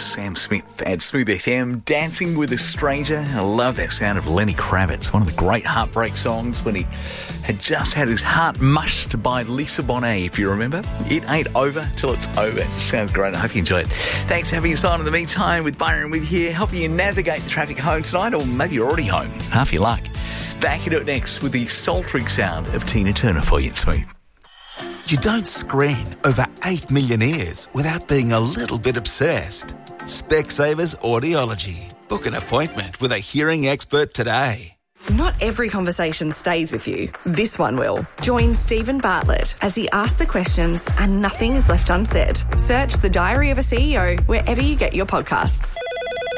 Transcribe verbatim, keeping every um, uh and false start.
Sam Smith at Smooth F M, Dancing with a Stranger. I love that sound of Lenny Kravitz, one of the great heartbreak songs when he had just had his heart mushed by Lisa Bonet, if you remember. It ain't over till it's over. It just sounds great. I hope you enjoy it. Thanks for having us on in the meantime with Byron with here, helping you navigate the traffic home tonight, or maybe you're already home. Half your luck. Back into it next with the sultry sound of Tina Turner for you at Smooth. You don't screen over eight million ears without being a little bit obsessed. Specsavers Audiology. Book an appointment with a hearing expert today. Not every conversation stays with you. This one will. Join Stephen Bartlett as he asks the questions and nothing is left unsaid. Search The Diary of a C E O wherever you get your podcasts.